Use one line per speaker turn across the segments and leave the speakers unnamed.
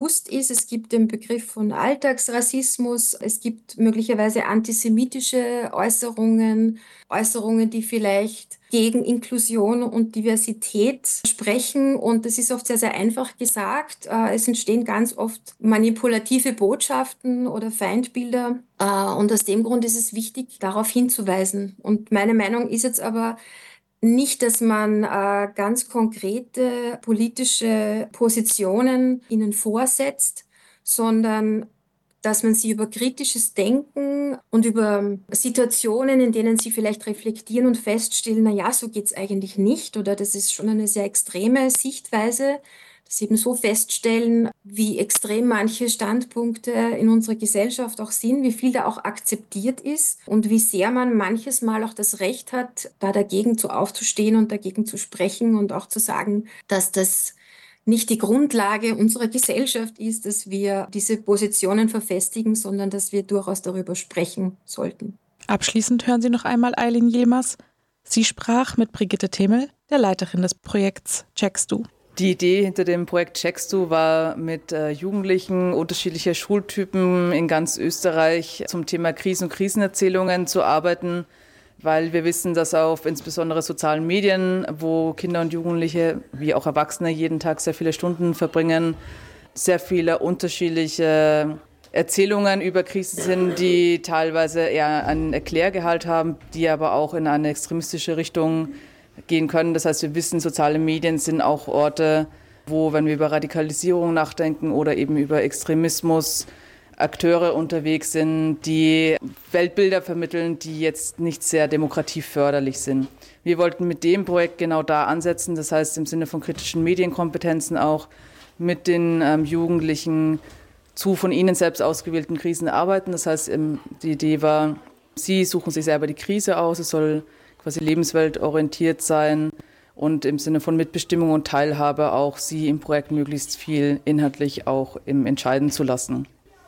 bewusst ist. Es gibt den Begriff von Alltagsrassismus. Es gibt möglicherweise antisemitische Äußerungen, Äußerungen, die vielleicht gegen Inklusion und Diversität sprechen. Und das ist oft sehr, sehr einfach gesagt. Es entstehen ganz oft manipulative Botschaften oder Feindbilder. Und aus dem Grund ist es wichtig, darauf hinzuweisen. Und meine Meinung ist jetzt aber nicht, dass man ganz konkrete politische Positionen ihnen vorsetzt, sondern dass man sie über kritisches Denken und über Situationen, in denen sie vielleicht reflektieren und feststellen, na ja, so geht's eigentlich nicht, oder das ist schon eine sehr extreme Sichtweise, dass sie eben so feststellen, wie extrem manche Standpunkte in unserer Gesellschaft auch sind, wie viel da auch akzeptiert ist und wie sehr man manches Mal auch das Recht hat, da dagegen zu aufzustehen und dagegen zu sprechen und auch zu sagen, dass das nicht die Grundlage unserer Gesellschaft ist, dass wir diese Positionen verfestigen, sondern dass wir durchaus darüber sprechen sollten.
Abschließend hören Sie noch einmal Aylin Yilmaz. Sie sprach mit Brigitte Themel, der Leiterin des Projekts Checkst du.
Die Idee hinter dem Projekt Checkst du war, mit Jugendlichen unterschiedlicher Schultypen in ganz Österreich zum Thema Krisen und Krisenerzählungen zu arbeiten, weil wir wissen, dass auf insbesondere sozialen Medien, wo Kinder und Jugendliche wie auch Erwachsene jeden Tag sehr viele Stunden verbringen, sehr viele unterschiedliche Erzählungen über Krisen sind, die teilweise eher einen Erklärgehalt haben, die aber auch in eine extremistische Richtung gehen können. Das heißt, wir wissen, soziale Medien sind auch Orte, wo, wenn wir über Radikalisierung nachdenken oder eben über Extremismus, Akteure unterwegs sind, die Weltbilder vermitteln, die jetzt nicht sehr demokratieförderlich sind. Wir wollten mit dem Projekt genau da ansetzen, das heißt im Sinne von kritischen Medienkompetenzen auch mit den Jugendlichen zu von ihnen selbst ausgewählten Krisen arbeiten. Das heißt, die Idee war, sie suchen sich selber die Krise aus, es soll quasi lebensweltorientiert sein und im Sinne von Mitbestimmung und Teilhabe auch sie im Projekt möglichst viel inhaltlich auch entscheiden zu lassen.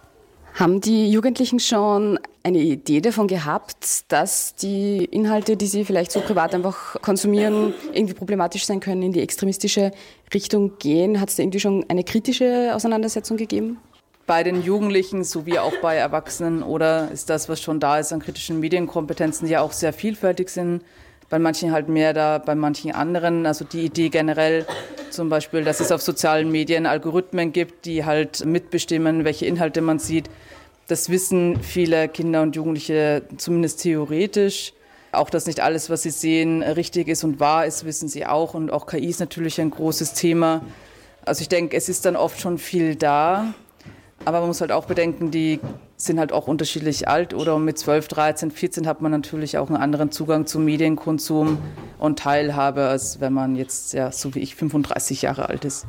Haben die Jugendlichen schon eine Idee davon gehabt, dass die Inhalte, die sie vielleicht so privat einfach konsumieren, irgendwie problematisch sein können, in die extremistische Richtung gehen? Hat es da irgendwie schon eine kritische Auseinandersetzung gegeben?
Bei den Jugendlichen sowie auch bei Erwachsenen oder ist das, was schon da ist an kritischen Medienkompetenzen, die ja auch sehr vielfältig sind. Bei manchen halt mehr da, bei manchen anderen. Also die Idee generell zum Beispiel, dass es auf sozialen Medien Algorithmen gibt, die halt mitbestimmen, welche Inhalte man sieht. Das wissen viele Kinder und Jugendliche zumindest theoretisch. Auch, dass nicht alles, was sie sehen, richtig ist und wahr ist, wissen sie auch. Und auch KI ist natürlich ein großes Thema. Also ich denke, es ist dann oft schon viel da. Aber man muss halt auch bedenken, die sind halt auch unterschiedlich alt oder mit 12, 13, 14 hat man natürlich auch einen anderen Zugang zum Medienkonsum und Teilhabe, als wenn man jetzt, ja, so wie ich, 35 Jahre alt ist.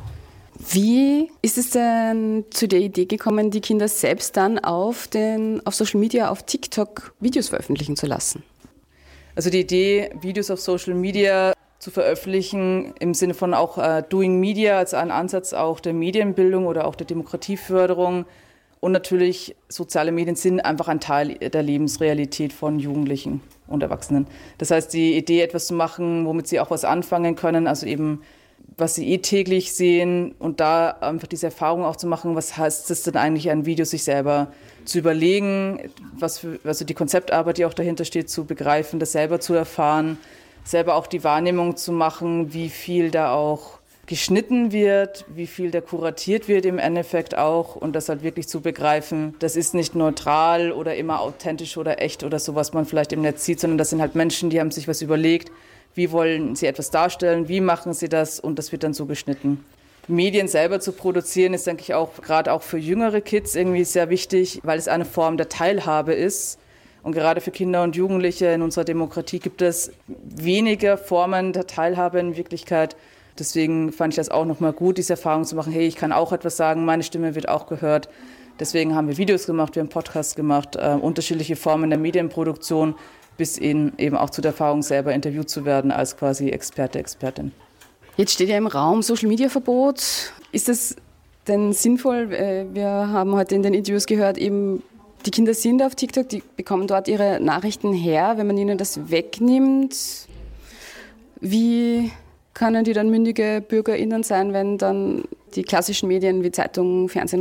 Wie ist es denn zu der Idee gekommen, die Kinder selbst dann auf Social Media, auf TikTok Videos veröffentlichen zu lassen?
Also die Idee, Videos auf Social Media zu veröffentlichen, im Sinne von auch Doing Media, als ein Ansatz auch der Medienbildung oder auch der Demokratieförderung. Und natürlich, soziale Medien sind einfach ein Teil der Lebensrealität von Jugendlichen und Erwachsenen. Das heißt, die Idee, etwas zu machen, womit sie auch was anfangen können, also eben, was sie täglich sehen und da einfach diese Erfahrung auch zu machen, was heißt es denn eigentlich, ein Video sich selber zu überlegen, also die Konzeptarbeit, die auch dahinter steht, zu begreifen, das selber zu erfahren, selber auch die Wahrnehmung zu machen, wie viel da auch geschnitten wird, wie viel da kuratiert wird im Endeffekt auch und das halt wirklich zu begreifen, das ist nicht neutral oder immer authentisch oder echt oder so, was man vielleicht im Netz sieht, sondern das sind halt Menschen, die haben sich was überlegt, wie wollen sie etwas darstellen, wie machen sie das und das wird dann so geschnitten. Medien selber zu produzieren ist, denke ich, auch gerade auch für jüngere Kids irgendwie sehr wichtig, weil es eine Form der Teilhabe ist. Und gerade für Kinder und Jugendliche in unserer Demokratie gibt es weniger Formen der Teilhabe in Wirklichkeit. Deswegen fand ich das auch nochmal gut, diese Erfahrung zu machen, hey, ich kann auch etwas sagen, meine Stimme wird auch gehört. Deswegen haben wir Videos gemacht, wir haben Podcasts gemacht, unterschiedliche Formen der Medienproduktion, bis eben auch zu der Erfahrung selber interviewt zu werden als quasi Experte, Expertin.
Jetzt steht ja im Raum Social-Media-Verbot. Ist das denn sinnvoll? Wir haben heute in den Interviews gehört, eben die Kinder sind auf TikTok, die bekommen dort ihre Nachrichten her. Wenn man ihnen das wegnimmt, wie können die dann mündige BürgerInnen sein, wenn dann die klassischen Medien wie Zeitungen, Fernsehen